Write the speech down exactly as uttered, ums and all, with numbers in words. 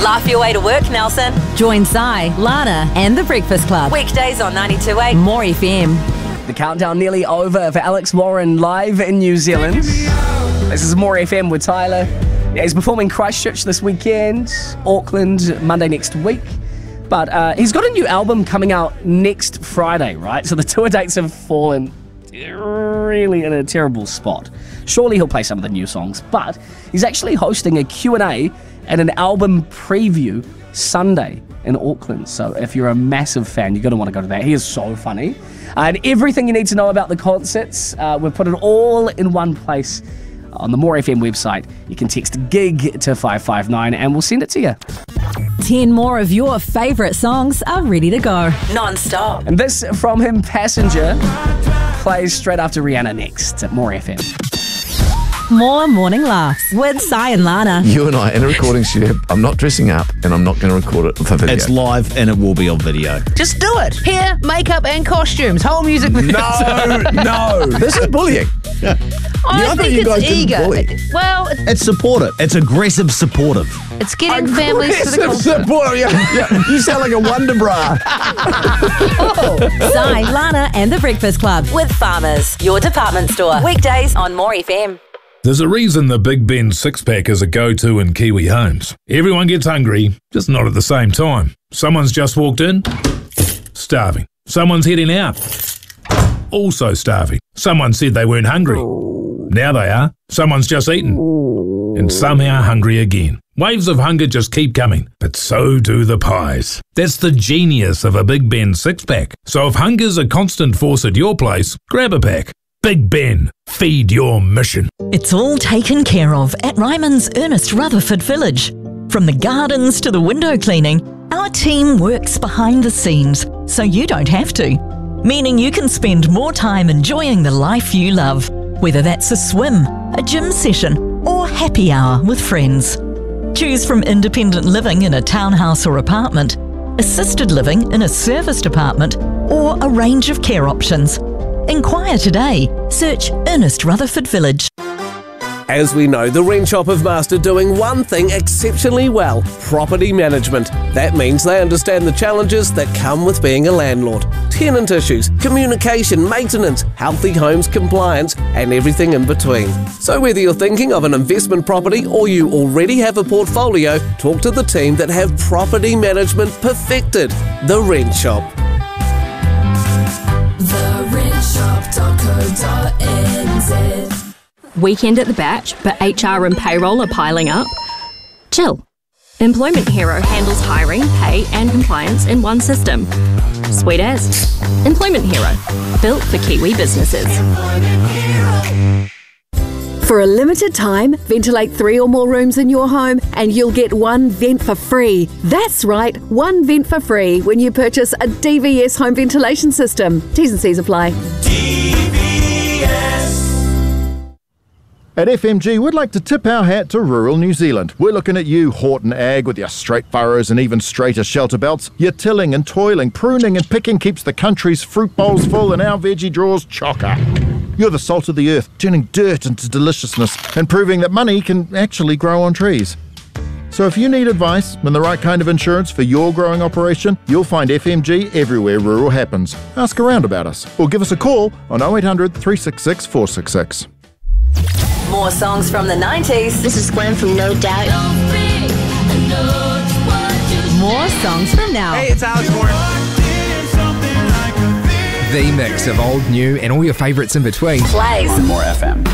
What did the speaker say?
Laugh your way to work, Nelson. Join Si, Lana and The Breakfast Club. Weekdays on ninety-two point eight. More F M. The countdown nearly over for Alex Warren live in New Zealand. This is More F M with Tyler. Yeah, he's performing Christchurch this weekend, Auckland Monday next week. But uh, he's got a new album coming out next Friday, right? So the tour dates have fallen really in a terrible spot. Surely he'll play some of the new songs, but he's actually hosting a Q and A and an album preview Sunday in Auckland. So if you're a massive fan, you're going to want to go to that. He is so funny. And everything you need to know about the concerts, uh, we've put it all in one place on the More F M website. You can text GIG to five five nine and we'll send it to you. Ten more of your favourite songs are ready to go. Non-stop. And this from him, Passenger, plays straight after Rihanna next at More F M. More morning laughs with Si and Lana. You and I in a recording studio. I'm not dressing up and I'm not going to record it for video. It's live and it will be on video. Just do it. Hair, makeup and costumes. Whole music video. No, no. This is bullying. I Yeah, I thought think you guys it's didn't eager. bully. Well, it's, It's supportive. It's aggressive supportive. it's getting families to the Aggressive concert. support. Yeah, yeah. You sound like a Wonder Bra. Si, Lana and The Breakfast Club. With Farmers, your department store. Weekdays on More F M. There's a reason the Big Ben six-pack is a go-to in Kiwi homes. Everyone gets hungry, just not at the same time. Someone's just walked in, starving. Someone's heading out, also starving. Someone said they weren't hungry. Now they are. Someone's just eaten, and somehow hungry again. Waves of hunger just keep coming, but so do the pies. That's the genius of a Big Ben six-pack. So if hunger's a constant force at your place, grab a pack. Big Ben, feed your mission. It's all taken care of at Ryman's Ernest Rutherford Village. From the gardens to the window cleaning, our team works behind the scenes so you don't have to. Meaning you can spend more time enjoying the life you love, whether that's a swim, a gym session, or happy hour with friends. Choose from independent living in a townhouse or apartment, assisted living in a serviced apartment, or a range of care options. Inquire today. Search Ernest Rutherford Village. As we know, the Rent Shop have mastered doing one thing exceptionally well: property management. That means they understand the challenges that come with being a landlord. Tenant issues, communication, maintenance, healthy homes compliance, and everything in between. So whether you're thinking of an investment property or you already have a portfolio, talk to the team that have property management perfected. The Rent Shop. the rent shop dot co dot n z. Weekend at the Batch, but H R and payroll are piling up? Chill. Employment Hero handles hiring, pay and compliance in one system. Sweet as. Employment Hero, built for Kiwi businesses. For a limited time, ventilate three or more rooms in your home and you'll get one vent for free. That's right, one vent for free when you purchase a D V S home ventilation system. T's and C's apply. At F M G, we'd like to tip our hat to rural New Zealand. We're looking at you, Horton Ag, with your straight furrows and even straighter shelter belts. Your tilling and toiling, pruning and picking keeps the country's fruit bowls full and our veggie drawers chocker. You're the salt of the earth, turning dirt into deliciousness and proving that money can actually grow on trees. So if you need advice and the right kind of insurance for your growing operation, you'll find F M G everywhere rural happens. Ask around about us or give us a call on oh eight hundred, three six six, four six six. More songs from the nineties. This is Gwen from No Doubt. More songs from now. Hey, it's Alex Warren. The mix of old, new, and all your favourites in between. Plays More F M.